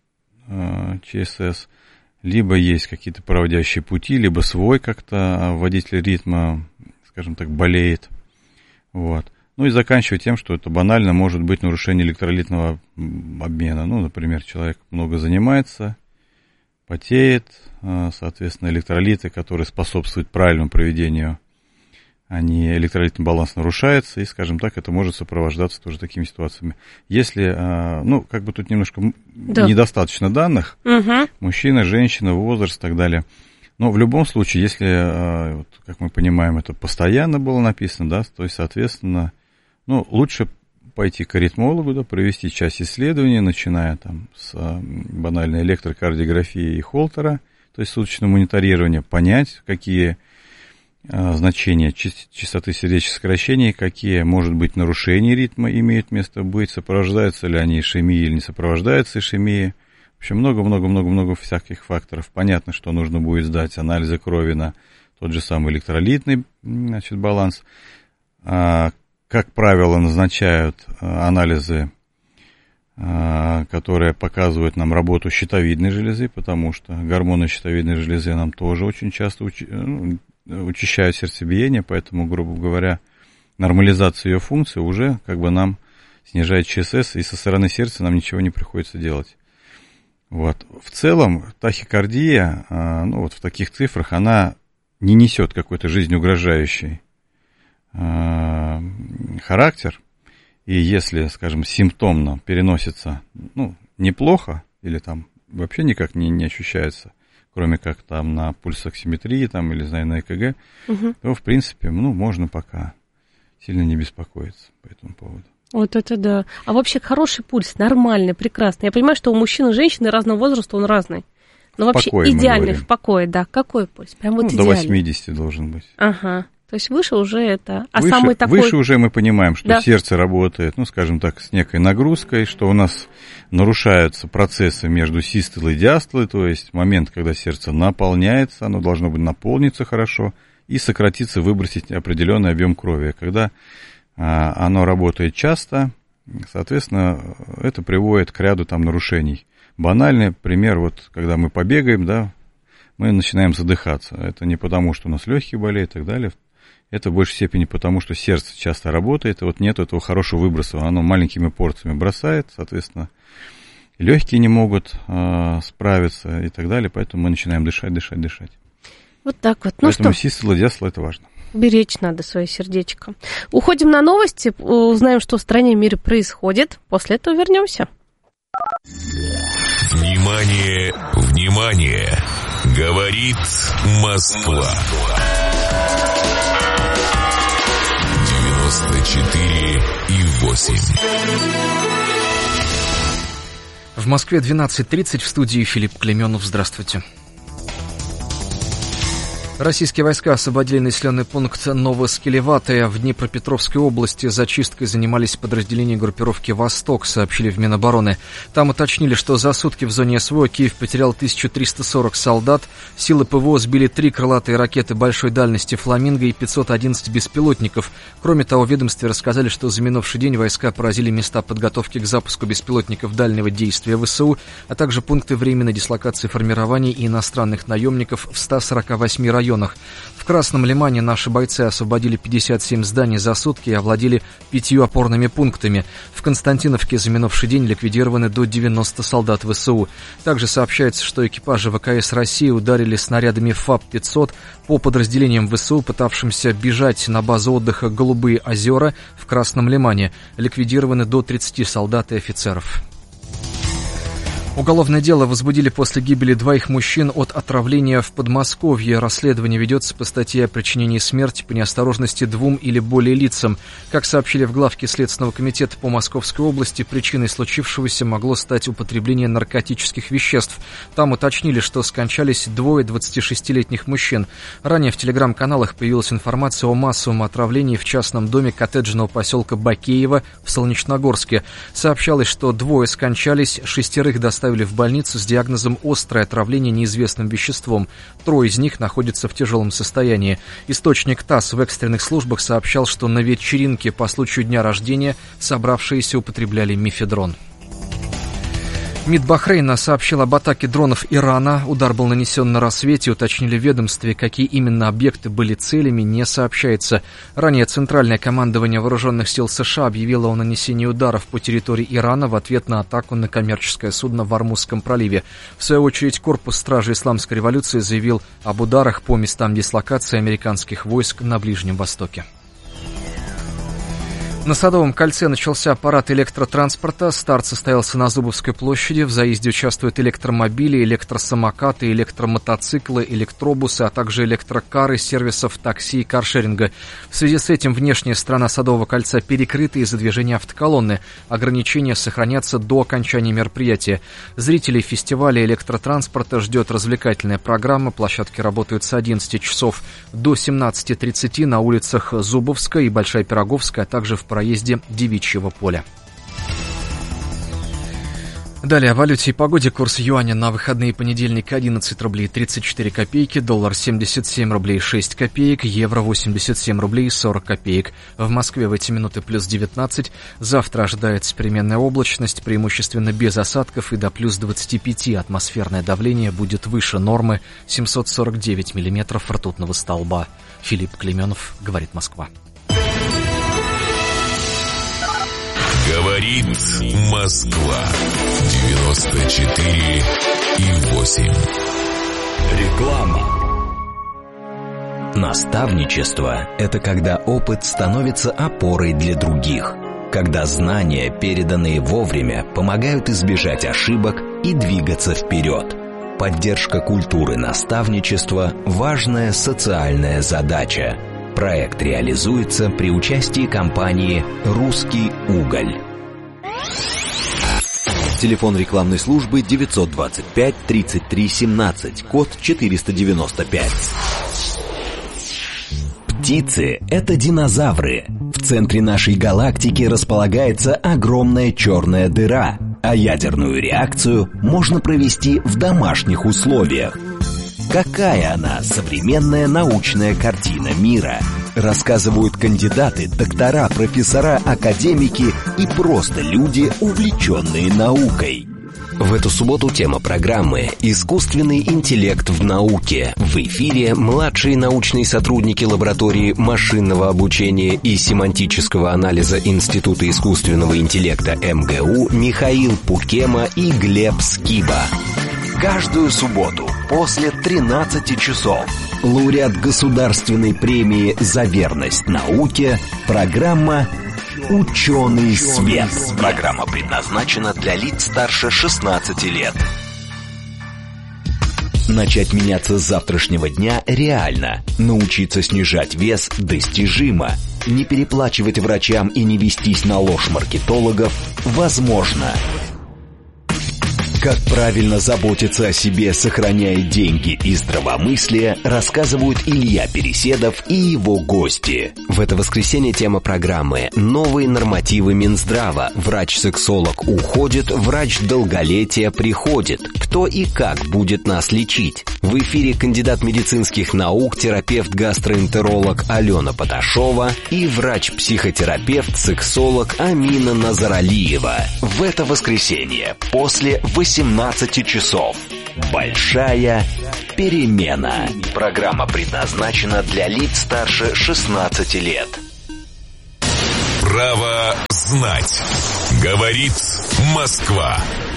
ЧСС, либо есть какие-то проводящие пути, либо свой как-то водитель ритма, скажем так, болеет. Вот. И заканчивая тем, что это банально может быть нарушение электролитного обмена. Например, человек много занимается, потеет, соответственно, электролиты, которые способствуют правильному проведению, электролитный баланс нарушается, и, скажем так, это может сопровождаться тоже такими ситуациями. Если, тут немножко недостаточно данных, мужчина, женщина, возраст и так далее. Но в любом случае, если, как мы понимаем, это постоянно было написано, да, то есть, соответственно, лучше пойти к аритмологу, провести часть исследований, начиная с банальной электрокардиографии и Холтера, то есть суточного мониторирования, понять, какие значения частоты сердечных сокращений, какие, может быть, нарушения ритма имеют место быть, сопровождаются ли они ишемией или не сопровождаются ишемией. В общем, много-много-много-много всяких факторов. Понятно, что нужно будет сдать анализы крови на тот же самый электролитный, баланс. Как правило, назначают анализы, которые показывают нам работу щитовидной железы, потому что гормоны щитовидной железы нам тоже очень часто учащают сердцебиение, поэтому, грубо говоря, нормализация ее функции уже нам снижает ЧСС, и со стороны сердца нам ничего не приходится делать. Вот. В целом, тахикардия, в таких цифрах, она не несет какой-то жизнеугрожающий характер, и если, скажем, симптомно переносится, неплохо, или вообще никак не ощущается, кроме как на пульсоксиметрии, или, на ЭКГ, то, в принципе, можно пока сильно не беспокоиться по этому поводу. Вот это да. А вообще хороший пульс, нормальный, прекрасный. Я понимаю, что у мужчин и женщин разного возраста он разный. Но вообще идеальный, в покое, да. Какой пульс? Прям идеальный. До 80 должен быть. Ага. То есть выше уже это... Выше уже мы понимаем, что сердце работает, скажем так, с некой нагрузкой, что у нас нарушаются процессы между систолой и диастолой, то есть момент, когда сердце наполняется, оно должно быть наполниться хорошо и сократиться, выбросить определенный объем крови. Когда оно работает часто, соответственно, это приводит к ряду нарушений. Банальный пример, когда мы побегаем, мы начинаем задыхаться. Это не потому, что у нас легкие болеют и так далее. Это в большей степени потому, что сердце часто работает, и нет этого хорошего выброса. Оно маленькими порциями бросает, соответственно, легкие не могут справиться и так далее, поэтому мы начинаем дышать. Вот так вот. Поэтому систола, диастола – это важно. Беречь надо свое сердечко. Уходим на новости, узнаем, что в стране и мире происходит. После этого вернемся. Внимание, внимание! Говорит Москва. 94,8. 4,8. В Москве 12:30, в студии Филипп Клеменов. Здравствуйте. Российские войска освободили населенный пункт Новоскелеватая в Днепропетровской области. Зачисткой занимались подразделения группировки «Восток», сообщили в Минобороны. Там уточнили, что за сутки в зоне СВО Киев потерял 1340 солдат. Силы ПВО сбили 3 крылатые ракеты большой дальности «Фламинго» и 511 беспилотников. Кроме того, в ведомстве рассказали, что за минувший день войска поразили места подготовки к запуску беспилотников дальнего действия ВСУ, а также пункты временной дислокации формирований и иностранных наемников в 148 районах. В Красном Лимане наши бойцы освободили 57 зданий за сутки и овладели 5 опорными пунктами. В Константиновке за минувший день ликвидированы до 90 солдат ВСУ. Также сообщается, что экипажи ВКС России ударили снарядами ФАП-500 по подразделениям ВСУ, пытавшимся бежать на базу отдыха «Голубые озера» в Красном Лимане. Ликвидированы до 30 солдат и офицеров. Уголовное дело возбудили после гибели 2 мужчин от отравления в Подмосковье. Расследование ведется по статье о причинении смерти по неосторожности 2 или более лицам. Как сообщили в главке Следственного комитета по Московской области, причиной случившегося могло стать употребление наркотических веществ. Там уточнили, что скончались 2 26-летних мужчин. Ранее в телеграм-каналах появилась информация о массовом отравлении в частном доме коттеджного поселка Бакеево в Солнечногорске. Сообщалось, что 2 скончались, 6 доставили в больницу с диагнозом «острое отравление неизвестным веществом». 3 из них находятся в тяжелом состоянии. Источник ТАСС в экстренных службах сообщал, что на вечеринке по случаю дня рождения собравшиеся употребляли мефедрон. МИД Бахрейна сообщил об атаке дронов Ирана. Удар был нанесен на рассвете. Уточнили в ведомстве, какие именно объекты были целями, не сообщается. Ранее Центральное командование Вооруженных сил США объявило о нанесении ударов по территории Ирана в ответ на атаку на коммерческое судно в Ормузском проливе. В свою очередь, корпус стражи Исламской революции заявил об ударах по местам дислокации американских войск на Ближнем Востоке. На Садовом кольце начался парад электротранспорта. Старт состоялся на Зубовской площади. В заезде участвуют электромобили, электросамокаты, электромотоциклы, электробусы, а также электрокары сервисов такси и каршеринга. В связи с этим внешняя сторона Садового кольца перекрыта из-за движения автоколонны. Ограничения сохранятся до окончания мероприятия. Зрителей фестиваля электротранспорта ждет развлекательная программа. Площадки работают с 11 часов до 17:30 на улицах Зубовская и Большая Пироговская, а также в проезде Девичьего поля. Далее о валюте и погоде. Курс юаня на выходные: понедельник 11 рублей 34 копейки, доллар 77 рублей 6 копеек, евро 87 рублей 40 копеек. В Москве в эти минуты плюс 19. Завтра ожидается переменная облачность, преимущественно без осадков, и до плюс 25. Атмосферное давление будет выше нормы 749 миллиметров ртутного столба. Филипп Клеменов, говорит Москва. Говорит Москва. 94,8. Реклама. Наставничество – это когда опыт становится опорой для других. Когда знания, переданные вовремя, помогают избежать ошибок и двигаться вперед. Поддержка культуры наставничества – важная социальная задача. Проект реализуется при участии компании «Русский уголь». Телефон рекламной службы 925 33 17, код 495. Птицы – это динозавры. В центре нашей галактики располагается огромная черная дыра, а ядерную реакцию можно провести в домашних условиях. Какая она, современная научная картина мира? Рассказывают кандидаты, доктора, профессора, академики и просто люди, увлеченные наукой. В эту субботу тема программы «Искусственный интеллект в науке». В эфире младшие научные сотрудники лаборатории машинного обучения и семантического анализа Института искусственного интеллекта МГУ Михаил Пукема и Глеб Скиба. Каждую субботу после 13 часов лауреат государственной премии «За верность науке» программа «Ученый свет». Программа предназначена для лиц старше 16 лет. Начать меняться с завтрашнего дня реально. Научиться снижать вес достижимо. Не переплачивать врачам и не вестись на ложь маркетологов возможно. Как правильно заботиться о себе, сохраняя деньги и здравомыслие, рассказывают Илья Переседов и его гости. В это воскресенье тема программы «Новые нормативы Минздрава». Врач-сексолог уходит, врач долголетия приходит. Кто и как будет нас лечить? В эфире кандидат медицинских наук, терапевт-гастроэнтеролог Алена Поташова и врач-психотерапевт, сексолог Амина Назаралиева. В это воскресенье после 18 часов. Большая перемена. Программа предназначена для лиц старше 16 лет. Право знать. Говорит Москва.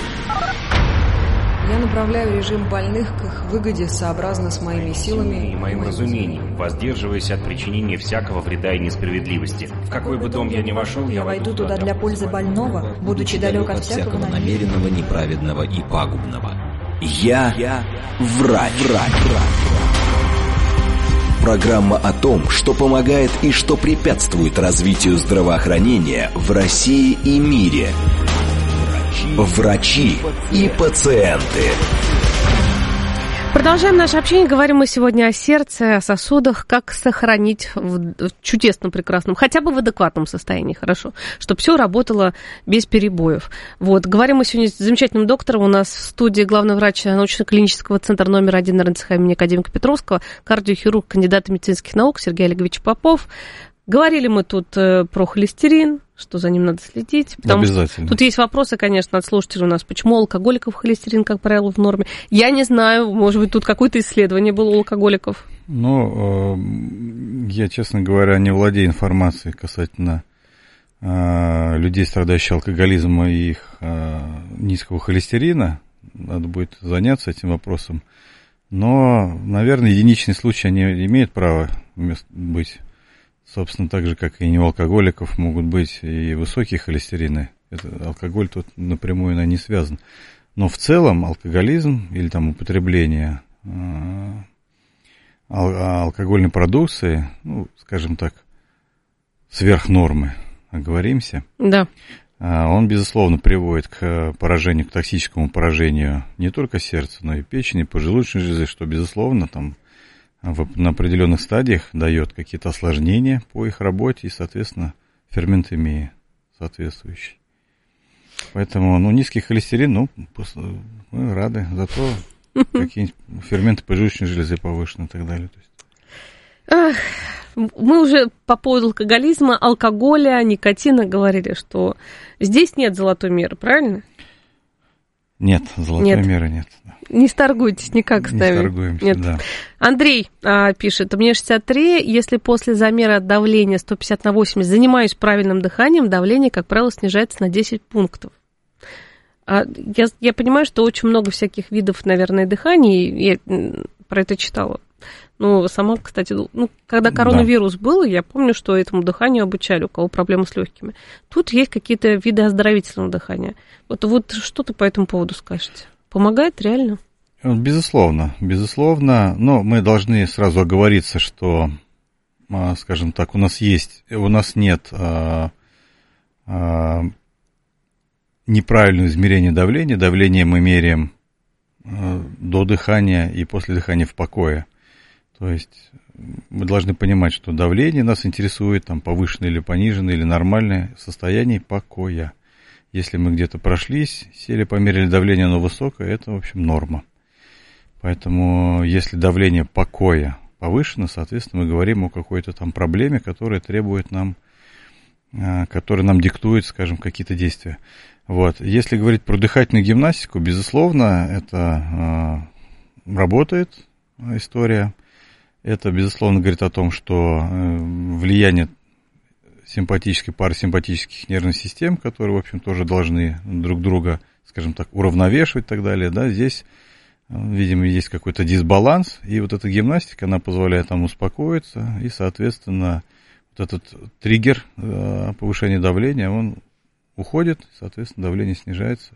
Я направляю режим больных к их выгоде сообразно с моими силами и моим разумением, воздерживаясь от причинения всякого вреда и несправедливости. В какой бы дом я ни вошел, я войду туда для пользы больного, будучи далек от всякого намеренного, неправедного и пагубного. Я врач. Программа о том, что помогает и что препятствует развитию здравоохранения в России и мире. Врачи и пациенты. Продолжаем наше общение. Говорим мы сегодня о сердце, о сосудах, как сохранить в чудесном, прекрасном, хотя бы в адекватном состоянии, хорошо, чтобы все работало без перебоев. Вот. Говорим мы сегодня с замечательным доктором. У нас в студии главный врач научно-клинического центра номер 1 РНЦХ имени академика Петровского, кардиохирург, кандидат медицинских наук Сергей Олегович Попов. Говорили мы тут про холестерин, что за ним надо следить. Обязательно. Тут есть вопросы, конечно, от слушателей у нас, почему у алкоголиков холестерин, как правило, в норме. Я не знаю, может быть, тут какое-то исследование было у алкоголиков. Я, честно говоря, не владею информацией касательно людей, страдающих алкоголизмом и их низкого холестерина. Надо будет заняться этим вопросом. Но, наверное, единичные случаи они имеют право быть. Собственно, так же, как и не у алкоголиков, могут быть и высокие холестерины. Алкоголь тут напрямую не связан. Но в целом алкоголизм или там употребление алкогольной продукции, скажем так, сверх нормы, оговоримся, да. Он, безусловно, приводит к поражению, к токсическому поражению не только сердца, но и печени, поджелудочной железы, что, безусловно, там на определенных стадиях дает какие-то осложнения по их работе и, соответственно, ферментемии соответствующей. Поэтому, низкий холестерин, мы рады. Зато какие-нибудь ферменты поджелудочной железы повышены и так далее. Мы уже по поводу алкоголизма, алкоголя, никотина говорили, что здесь нет золотой меры, правильно? Нет, золотой меры нет. Не сторгуйтесь никак с нами. Не торгуемся, нет. Да. Андрей пишет, мне 63, если после замера давления 150 на 80 занимаюсь правильным дыханием, давление, как правило, снижается на 10 пунктов. Я понимаю, что очень много всяких видов, наверное, дыханий, я про это читала. Сама, кстати, когда коронавирус был, я помню, что этому дыханию обучали, у кого проблемы с легкими. Тут есть какие-то виды оздоровительного дыхания. Вот что ты по этому поводу скажете? Помогает реально? Безусловно. Но мы должны сразу оговориться, что, скажем так, у нас нет неправильного измерения давления. Давление мы меряем до дыхания и после дыхания в покое. То есть мы должны понимать, что давление нас интересует, повышенное или пониженное, или нормальное состояние покоя. Если мы где-то прошлись, сели, померили давление, оно высокое, это, в общем, норма. Поэтому, если давление покоя повышено, соответственно, мы говорим о какой-то проблеме, которая требует нам, которая нам диктует, скажем, какие-то действия. Вот. Если говорить про дыхательную гимнастику, безусловно, это работает история. Это, безусловно, говорит о том, что влияние симпатических, парасимпатических нервных систем, которые, в общем, тоже должны друг друга, скажем так, уравновешивать и так далее, да, здесь, видимо, есть какой-то дисбаланс, и вот эта гимнастика, она позволяет нам успокоиться, и, соответственно, вот этот триггер повышения давления, он уходит, соответственно, давление снижается.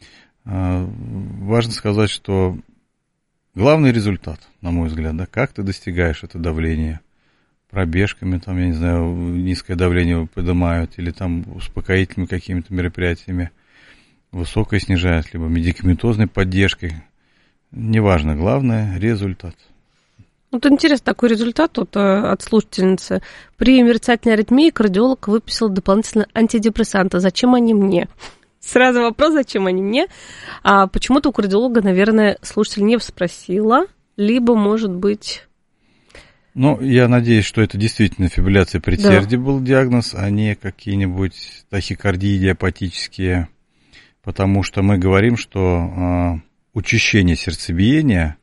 Важно сказать, что главный результат, на мой взгляд, да, как ты достигаешь это давление пробежками, там, я не знаю, низкое давление поднимают, или там успокоительными какими-то мероприятиями, высокое снижают, либо медикаментозной поддержкой. Неважно, главное – результат. Вот интересный такой результат от слушательницы. При мерцательной аритмии кардиолог выписал дополнительно антидепрессанты. Зачем они мне? Сразу вопрос, зачем они мне? А почему-то у кардиолога, наверное, слушатель не спросила, либо, может быть... Ну, я надеюсь, что это действительно фибрилляция предсердий был диагноз, а не какие-нибудь тахикардии идиопатические, потому что мы говорим, что учащение сердцебиения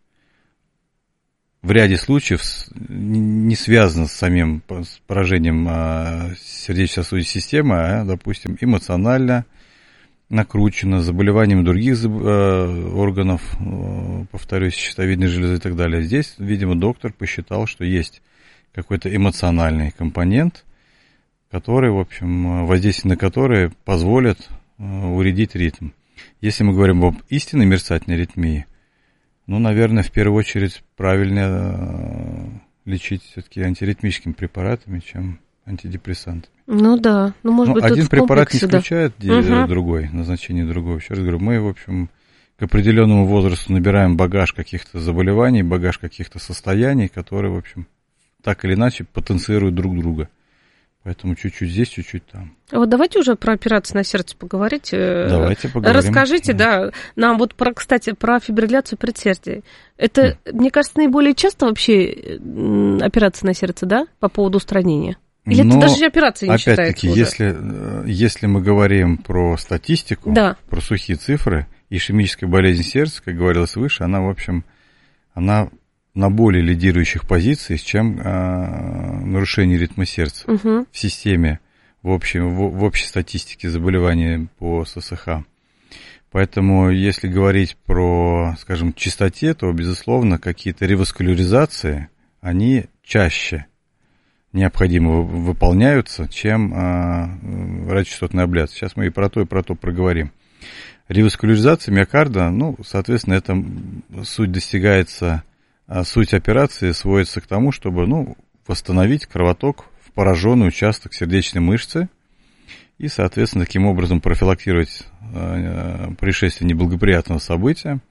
в ряде случаев не связано с самим поражением сердечно-сосудистой системы, а, допустим, эмоционально накручено, заболеванием других органов, повторюсь, щитовидной железы и так далее. Здесь, видимо, доктор посчитал, что есть какой-то эмоциональный компонент, который, в общем, воздействие на который позволит уредить ритм. Если мы говорим об истинной мерцательной аритмии, ну, наверное, в первую очередь правильно лечить все-таки антиритмическими препаратами, чем антидепрессантами. Ну да, ну может быть один тут препарат не комплексе, исключает другой, назначение другого. Еще раз говорю, мы, в общем, к определенному возрасту набираем багаж каких-то заболеваний, багаж каких-то состояний, которые, в общем, так или иначе потенцируют друг друга. Поэтому чуть-чуть здесь, чуть-чуть там. А вот давайте уже про операцию на сердце поговорите. Давайте поговорим. Расскажите, да, нам вот, кстати, про фибрилляцию предсердий. Это, мне кажется, наиболее часто вообще операция на сердце, да, по поводу устранения? Или это даже операция не считается? Опять-таки, если мы говорим про статистику, про сухие цифры, ишемическая болезнь сердца, как говорилось выше, она, в общем, она на более лидирующих позициях, чем нарушение ритма сердца в системе, в общей статистике заболеваний по ССХ. Поэтому, если говорить про, скажем, частоте, то, безусловно, какие-то реваскуляризации, они чаще необходимо выполняются, чем радиочастотная абляция. Сейчас мы и про то проговорим. Реваскуляризация миокарда, ну, соответственно, это суть достигается, суть операции сводится к тому, чтобы, ну, восстановить кровоток в пораженный участок сердечной мышцы и, соответственно, таким образом профилактировать происшествие неблагоприятного события,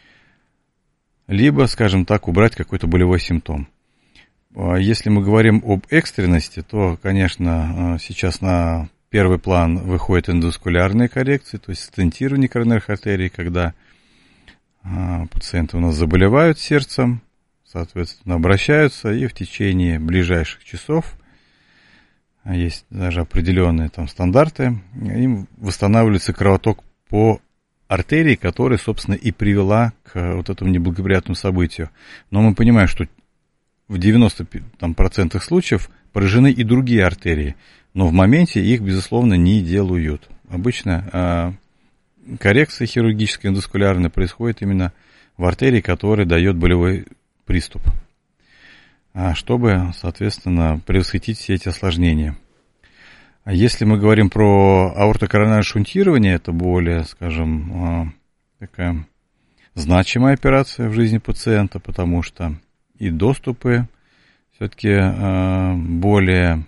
либо, скажем так, убрать какой-то болевой симптом. Если мы говорим об экстренности, то, конечно, сейчас на первый план выходят эндоваскулярные коррекции, то есть стентирование коронарных артерий, когда пациенты у нас заболевают сердцем, соответственно, обращаются, и в течение ближайших часов, есть даже определенные там стандарты, им восстанавливается кровоток по артерии, которая, собственно, и привела к вот этому неблагоприятному событию. Но мы понимаем, что в 90% случаев поражены и другие артерии, но в моменте их, безусловно, не делают. Обычно коррекция хирургическая эндоваскулярная происходит именно в артерии, которая дает болевой приступ, чтобы, соответственно, предотвратить все эти осложнения. А если мы говорим про аортокоронарное шунтирование, это более, скажем, такая значимая операция в жизни пациента, потому что и доступы все-таки более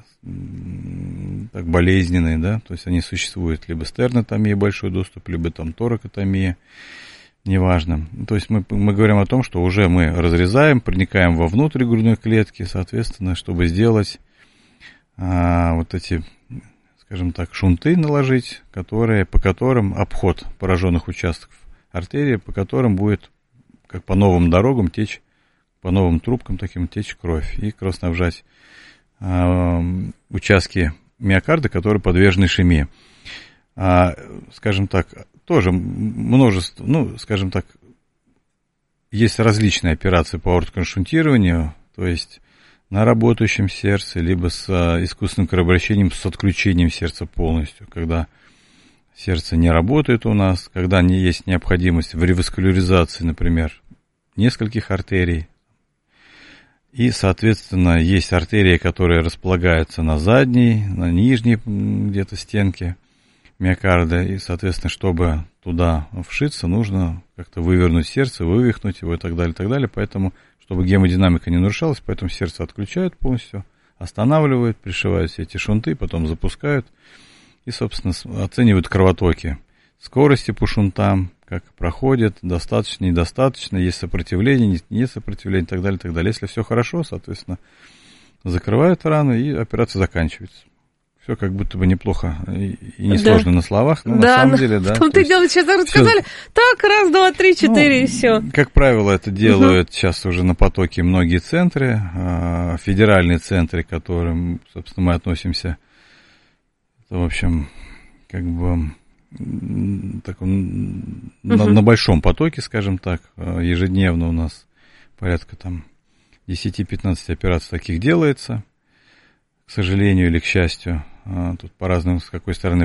так, болезненные, да, то есть они существуют, либо стернотомия, большой доступ, либо там торакотомия, неважно. То есть мы говорим о том, что уже мы разрезаем, проникаем вовнутрь грудной клетки, соответственно, чтобы сделать вот эти, скажем так, шунты наложить, по которым обход пораженных участков артерии, по которым будет, как по новым дорогам, течь, по новым трубкам таким течь кровь и кровоснабжать участки миокарда, которые подвержены ишемии. Скажем так, тоже множество, ну, скажем так, есть различные операции по аортоконшунтированию, то есть на работающем сердце, либо с искусственным кровообращением, с отключением сердца полностью, когда сердце не работает у нас, когда не есть необходимость в реваскуляризации, например, нескольких артерий. И, соответственно, есть артерии, которые располагаются на задней, на нижней где-то стенке миокарда. И, соответственно, чтобы туда вшиться, нужно как-то вывернуть сердце, вывихнуть его и так далее, и так далее. Поэтому, чтобы гемодинамика не нарушалась, поэтому сердце отключают полностью, останавливают, пришивают все эти шунты, потом запускают и, собственно, оценивают кровотоки, скорости по шунтам, как проходит, достаточно, недостаточно, есть сопротивление, нет сопротивления и так далее, и так далее. Если все хорошо, соответственно, закрывают рану и операция заканчивается. Все как будто бы неплохо и несложно на словах, но на самом деле, да. В том-то и дело, сейчас рассказали, так, раз, два, три, четыре, и все. Как правило, это делают сейчас уже на потоке многие центры, федеральные центры, к которым, собственно, мы относимся. Это, в общем, как бы на большом потоке, скажем так, ежедневно у нас порядка там 10-15 операций таких делается, к сожалению или к счастью. Тут по-разному, с какой стороны